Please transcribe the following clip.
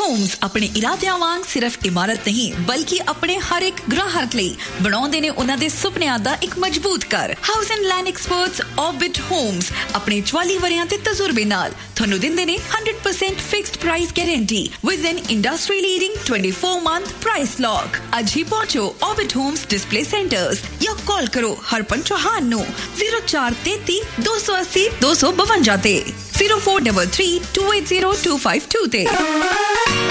Homes ਆਪਣੇ ਇਰਾਦਿਆਂ ਵਾਂਗ ਸਿਰਫ ਇਮਾਰਤ ਨਹੀਂ ਬਲਕਿ ਆਪਣੇ ਹਰ ਇੱਕ ਗ੍ਰਾਹਕ ਲਈ ਬਣਾਉਂਦੇ ਨੇ ਉਹਨਾਂ ਦੇ ਸੁਪਨਿਆਂ ਦਾ ਇੱਕ ਮਜ਼ਬੂਤ ਘਰ। House and land experts orbit homes ਆਪਣੇ 44 ਵਰਿਆਂ ਦੇ ਤਜਰਬੇ ਨਾਲ ਤੁਹਾਨੂੰ ਦਿੰਦੇ ਨੇ 100% fixed price guarantee with N industry leading 24 month price lock. ਅੱਜ ਹੀ ਪਹੁੰਚੋ ਆਰਬਿਟ ਹੋਮਸ ਡਿਸਪਲੇ ਸੈਂਟਰਸ ਜਾਂ ਕਾਲ ਕਰੋ ਹਰਪਨ ਚੌਹਾਨ ਨੂੰ 0433 280 252 ਤੇ 0433 280 252 ਤੇ।